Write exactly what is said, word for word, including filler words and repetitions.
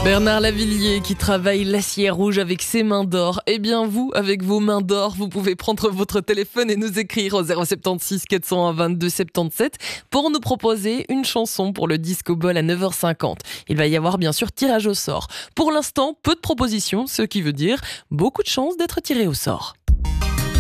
Bernard Lavillier qui travaille l'acier rouge avec ses mains d'or. Eh bien vous, avec vos mains d'or, vous pouvez prendre votre téléphone et nous écrire au zéro sept six quatre zéro un vingt-deux soixante-dix-sept pour nous proposer une chanson pour le Disco Ball à neuf heures cinquante. Il va y avoir bien sûr tirage au sort. Pour l'instant, peu de propositions, ce qui veut dire beaucoup de chances d'être tiré au sort.